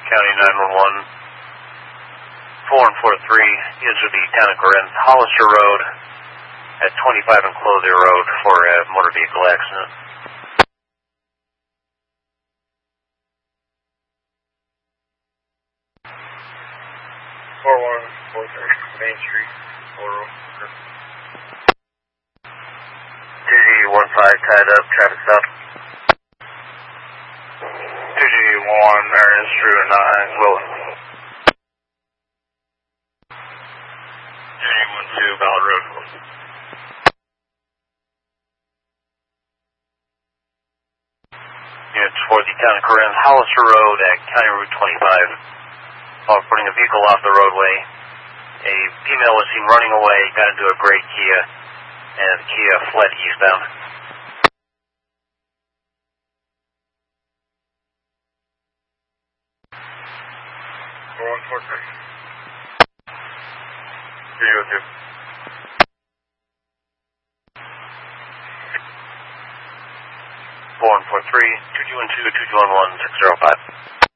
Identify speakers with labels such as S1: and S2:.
S1: County 911. 4143, is the town of Corinth, Hollister Road at 25 and Clothier Road for a motor vehicle accident.
S2: Main Street, Laurel.
S1: 2G15 tied up, traffic stop.
S2: 2G1, Marion Street, 9, Willis. 2G12, Ballard Road.
S1: Units for the town of Corinth, Hollister Road at County Route 25. While putting a vehicle off the roadway, a female was seen running away, got into a gray Kia, and the Kia fled eastbound.
S2: Here you go,
S1: 4143, 2212, 2211, 605.